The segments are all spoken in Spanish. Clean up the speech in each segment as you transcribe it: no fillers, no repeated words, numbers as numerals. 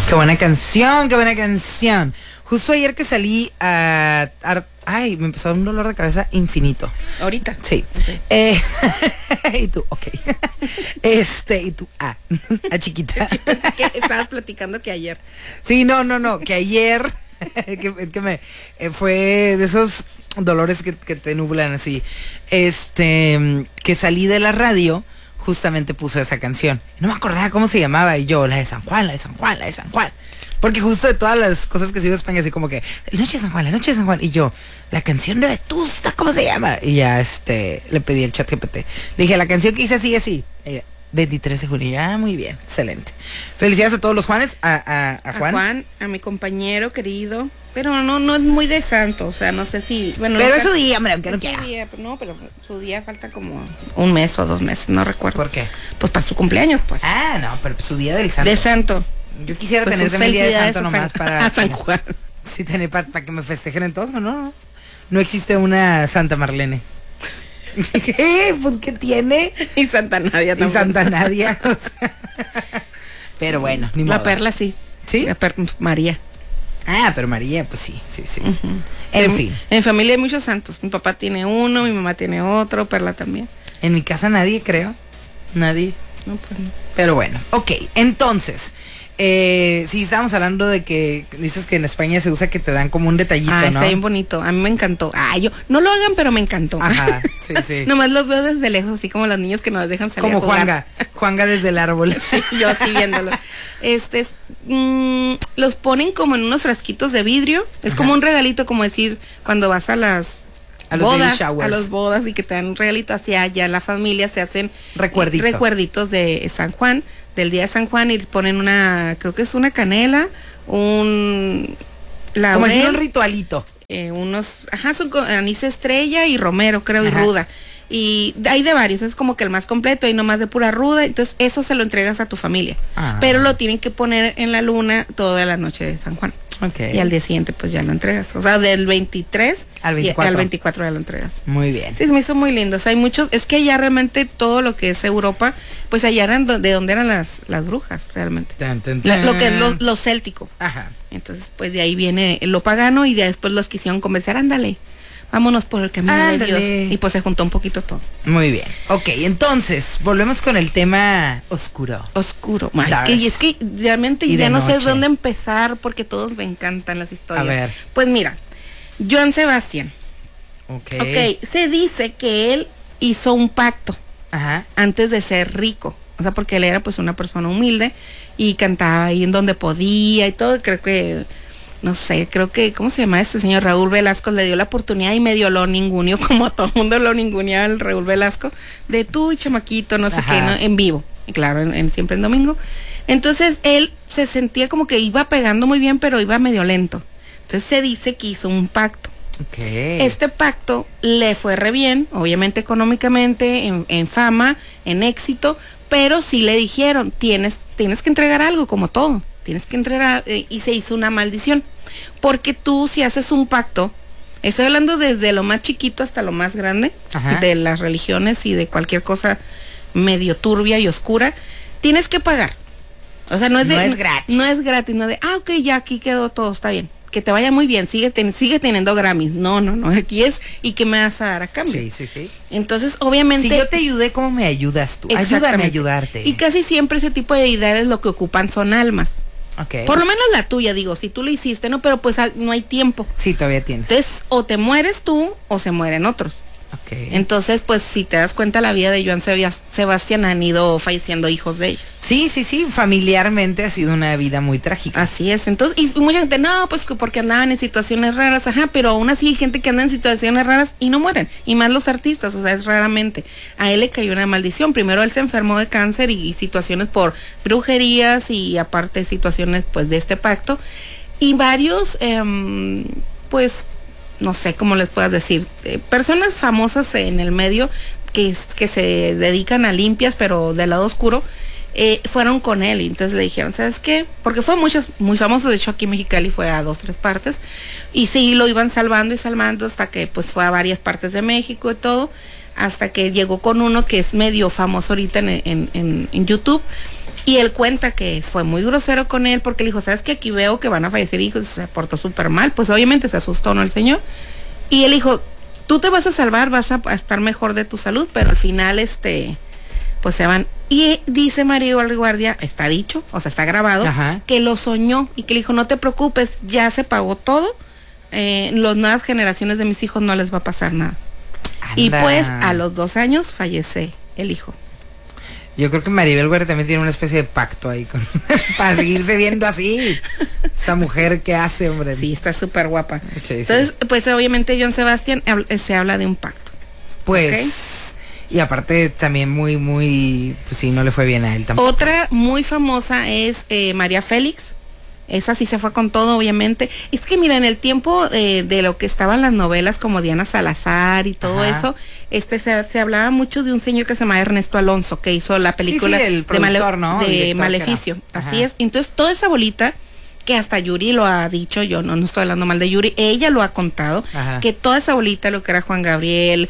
Qué buena canción, qué buena canción. Justo ayer que salí a ay, me empezó un dolor de cabeza infinito. ¿Ahorita? Sí. Okay. Y tú, ok. Y tú, a chiquita. Que estabas platicando que ayer. Sí, no, que ayer, que me fue de esos dolores que te nublan así. Que salí de la radio, justamente puse esa canción. No me acordaba cómo se llamaba, y yo, la de San Juan. Porque justo de todas las cosas que sigo en España, así como que, la noche de San Juan, y yo, la canción de Vetusta, ¿cómo se llama? Y ya, le pedí el chat GPT. Le dije, la canción que hice así. 23 de junio, muy bien, excelente. Felicidades a todos los Juanes, a Juan. A Juan, a mi compañero querido, pero no es muy de santo, o sea, no sé si, bueno. Pero es su día, hombre, aunque no quiera. Pero su día falta como un mes o 2 meses, no recuerdo. ¿Por qué? Pues para su cumpleaños, pues. Ah, no, pero su día del santo. De santo. Yo quisiera pues tener el día de santo nomás para... A San Juan. Sí, tener para que me festejen en todos, no existe una Santa Marlene. ¿Qué? Pues, ¿qué tiene? Y Santa Nadia también. Y Santa Nadia, o sea. Pero bueno, ni modo. La Perla sí. ¿Sí? María. Ah, pero María, pues sí. Uh-huh. En fin. En mi familia hay muchos santos. Mi papá tiene uno, mi mamá tiene otro, Perla también. En mi casa nadie, creo. Nadie. No, pues no. Pero bueno, ok, entonces... sí, estábamos hablando de que dices que en España se usa que te dan como un detallito, ¿no? Está bien bonito, a mí me encantó. Yo, no lo hagan, pero me encantó. Ajá, sí. Nomás los veo desde lejos, así como los niños que nos dejan salir como a jugar. Juanga desde el árbol. Sí, yo así viéndolo. Los ponen como en unos frasquitos de vidrio. Es como un regalito, como decir, cuando vas a las bodas, a los bodas y que te dan un regalito hacia allá, la familia se hacen recuerditos de San Juan, del día de San Juan, y ponen creo que es una canela, laurel, como si un ritualito. Son anís estrella y romero, creo, y ruda. Y hay de varios, es como que el más completo, hay nomás de pura ruda, entonces eso se lo entregas a tu familia. Pero lo tienen que poner en la luna toda la noche de San Juan. Okay. Y al día siguiente pues ya lo entregas. O sea, del 23 al 24. Al 24 ya lo entregas. Muy bien. Sí, se me hizo muy lindo. O sea, hay muchos, es que allá realmente todo lo que es Europa, pues allá eran de donde eran las brujas, realmente. Lo que es lo céltico. Ajá. Entonces, pues de ahí viene lo pagano y ya después los quisieron convencer, ándale, vámonos por el camino de Dios. Y pues se juntó un poquito todo. Muy bien. Ok, entonces, volvemos con el tema oscuro. Es que realmente ya no sé dónde empezar porque todos me encantan las historias. A ver. Pues mira, Joan Sebastián. Ok, se dice que él hizo un pacto antes de ser rico. O sea, porque él era pues una persona humilde y cantaba ahí en donde podía y todo. Creo que... No sé, creo que, ¿cómo se llama este señor? Raúl Velasco le dio la oportunidad y medio lo ninguneó, como a todo el mundo lo ninguneaba el Raúl Velasco, de tú, chamaquito, no sé qué, ¿no? En vivo, y claro, siempre en domingo. Entonces, él se sentía como que iba pegando muy bien, pero iba medio lento. Entonces, se dice que hizo un pacto. Este pacto le fue re bien, obviamente económicamente, en fama, en éxito, pero sí le dijeron, tienes que entregar algo, como todo. Tienes que entregar, y se hizo una maldición. Porque tú, si haces un pacto, estoy hablando desde lo más chiquito hasta lo más grande, de las religiones y de cualquier cosa medio turbia y oscura, tienes que pagar. O sea, no es gratis. No es gratis, no de, ok, ya aquí quedó todo, está bien. Que te vaya muy bien, sigue teniendo Grammys. No, aquí es, ¿y qué me vas a dar a cambio? Sí. Entonces, obviamente... Si yo te ayudé, ¿cómo me ayudas tú? Ayúdame a ayudarte. Y casi siempre ese tipo de deidades lo que ocupan son almas. Okay. Por lo menos la tuya, digo, si tú lo hiciste, ¿no? Pero pues no hay tiempo. Sí, todavía tienes. Entonces, o te mueres tú o se mueren otros. Okay. Entonces, pues si te das cuenta, la vida de Joan Sebastián han ido falleciendo hijos de ellos. Sí, familiarmente ha sido una vida muy trágica. Así es, entonces, y mucha gente, no, pues porque andaban en situaciones raras, pero aún así hay gente que anda en situaciones raras y no mueren, y más los artistas, o sea, es raramente. A él le cayó una maldición, primero él se enfermó de cáncer y situaciones por brujerías y aparte situaciones pues de este pacto, y varios, pues, no sé cómo les puedas decir, personas famosas en el medio que se dedican a limpias, pero del lado oscuro, fueron con él y entonces le dijeron, ¿sabes qué? Porque fue muy famoso, de hecho aquí en Mexicali fue a 2-3 partes y sí, lo iban salvando hasta que pues fue a varias partes de México y todo, hasta que llegó con uno que es medio famoso ahorita en YouTube, Y él cuenta que fue muy grosero con él porque le dijo, ¿sabes qué? Aquí veo que van a fallecer hijos, se portó súper mal. Pues obviamente se asustó, ¿no? El señor. Y él dijo, tú te vas a salvar, vas a estar mejor de tu salud, pero al final, pues se van. Y dice Maribel Guardia, está dicho, o sea, está grabado, que lo soñó y que le dijo, no te preocupes, ya se pagó todo, las nuevas generaciones de mis hijos no les va a pasar nada. Anda. Y pues a los 2 años fallece el hijo. Yo creo que Maribel Guardia también tiene una especie de pacto ahí para seguirse viendo así. Esa mujer que hace, hombre. Sí, está súper guapa. Sí, entonces, pues obviamente Joan Sebastián se habla de un pacto. Pues, y aparte también muy, pues sí, no le fue bien a él tampoco. Otra muy famosa es María Félix. Esa sí se fue con todo, obviamente. Es que mira, en el tiempo de lo que estaban las novelas como Diana Salazar y todo eso, se hablaba mucho de un señor que se llama Ernesto Alonso, que hizo la película el productor, ¿no? de Maleficio. Así es. Entonces, toda esa bolita, que hasta Yuri lo ha dicho, yo no estoy hablando mal de Yuri, ella lo ha contado, que toda esa bolita, lo que era Juan Gabriel,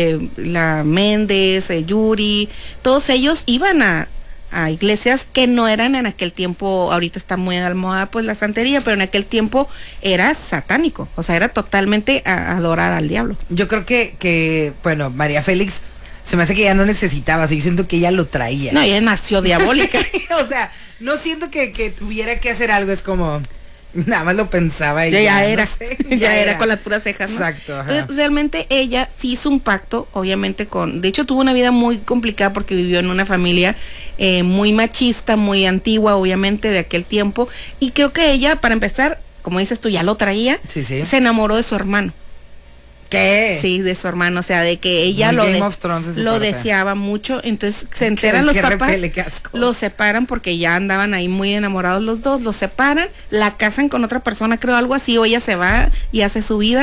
la Méndez, Yuri, todos ellos iban a iglesias que no eran en aquel tiempo, ahorita está muy de moda pues la santería, pero en aquel tiempo era satánico, o sea, era totalmente a adorar al diablo. Yo creo que bueno, María Félix se me hace que ya no necesitaba, o sea, yo siento que ella lo traía. No, ella nació diabólica. O sea, no siento que tuviera que hacer algo, es como nada más lo pensaba y ya era, no sé, ya era con las puras cejas, ¿no? Exacto. Entonces, realmente ella sí hizo un pacto, obviamente de hecho tuvo una vida muy complicada porque vivió en una familia muy machista, muy antigua, obviamente de aquel tiempo, y creo que ella, para empezar, como dices tú, ya lo traía, se enamoró de su hermano. ¿Qué? Sí, de su hermano, o sea, de que ella lo deseaba mucho, entonces se enteran los papás, los separan porque ya andaban ahí muy enamorados los dos, los separan, la casan con otra persona, creo algo así, o ella se va y hace su vida,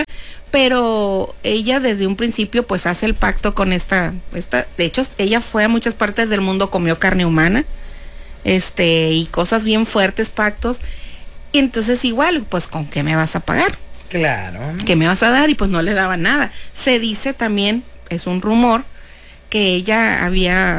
pero ella desde un principio pues hace el pacto con esta, de hecho ella fue a muchas partes del mundo, comió carne humana, y cosas bien fuertes, pactos, y entonces igual, pues ¿con qué me vas a pagar? Claro. ¿Qué me vas a dar? Y pues no le daba nada. Se dice también, es un rumor, que ella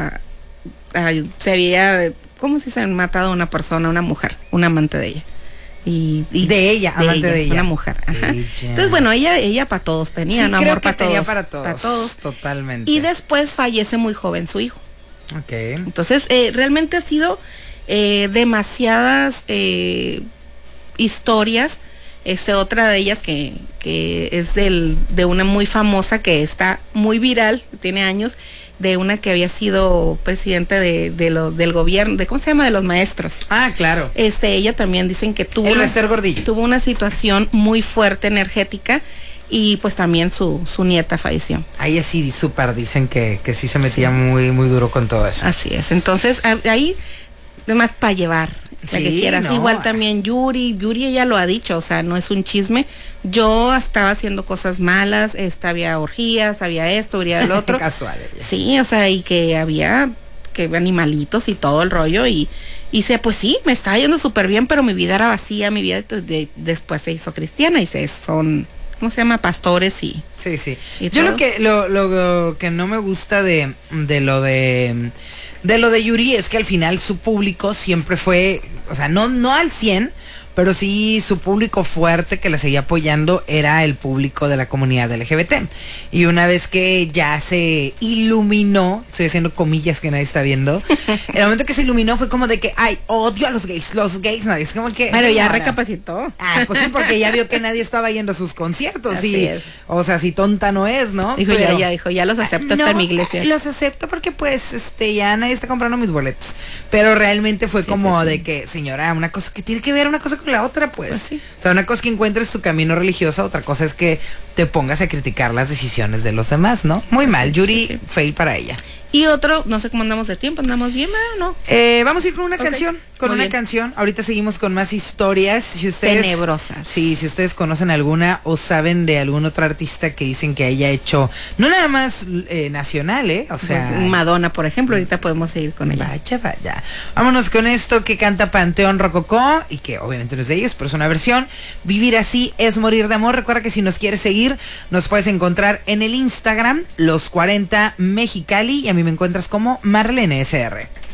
se había, ¿cómo se dice? Matado a una persona, una mujer, un amante de ella. Y de ella, amante de ella. Una mujer. Ajá. Entonces, bueno, ella para todos tenía, sí, ¿no? Amor para todos. Tenía para todos. Totalmente. Y después fallece muy joven su hijo. Ok. Entonces, realmente ha sido demasiadas historias. Otra de ellas que es de una muy famosa que está muy viral, tiene años, de una que había sido presidente del gobierno, ¿cómo se llama? De los maestros. Ah, claro. Ella también dicen que tuvo una situación muy fuerte energética y pues también su nieta falleció. Ahí sí súper dicen que sí se metía muy, muy duro con todo eso. Así es, entonces ahí además para llevar la que quieras. No. Igual también Yuri ella lo ha dicho, o sea, no es un chisme. Yo estaba haciendo cosas malas, había orgías, había esto, había el otro. Casual. Sí, o sea, y que había animalitos y todo el rollo y pues sí, me estaba yendo súper bien, pero mi vida era vacía, mi vida después se hizo cristiana y son, ¿cómo se llama? Pastores y... Sí. Y yo lo que no me gusta de lo de Yuri es que al final su público siempre fue, o sea, no al 100, pero sí su público fuerte que la seguía apoyando era el público de la comunidad LGBT. Y una vez que ya se iluminó, estoy haciendo comillas que nadie está viendo, el momento que se iluminó fue como de que, ay, odio a los gays, no, es como que... Pero ya recapacitó. Ah, pues sí, porque ya vio que nadie estaba yendo a sus conciertos. Así es. O sea, si tonta no es, ¿no? Dijo, ya los acepto, está en mi iglesia. Los acepto porque pues, ya nadie está comprando mis boletos. Pero realmente fue como de que, señora, una cosa que tiene que ver una cosa con la otra, pues. Sí. O sea, una cosa es que encuentres tu camino religioso, otra cosa es que te pongas a criticar las decisiones de los demás, ¿no? Muy mal, Yuri, fail para ella. Y otro, no sé cómo andamos de tiempo, ¿andamos bien o no? Vamos a ir con una canción, canción. Ahorita seguimos con más historias. Si ustedes, tenebrosas. Sí, si ustedes conocen alguna o saben de algún otro artista que dicen que haya hecho, no nada más nacional, o sea... Pues Madonna, por ejemplo, ahorita podemos seguir con ella. Vaya. Vámonos con esto que canta Panteón Rococó, y que obviamente no es de ellos, pero es una versión. Vivir así es morir de amor. Recuerda que si nos quieres seguir, nos puedes encontrar en el Instagram, Los 40 Mexicali, y a mí me encuentras como Marlene SR.